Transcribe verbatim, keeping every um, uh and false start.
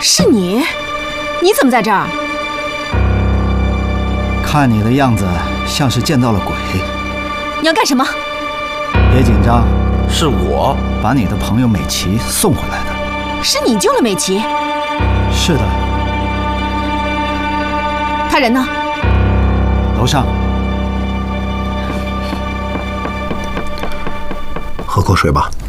是你？你怎么在这儿？ 看你的样子，像是见到了鬼。 你要干什么？ 别紧张， 是我把你的朋友美琪送回来的。 是你救了美琪？ 是的。 他人呢？ 楼上。 喝口水吧。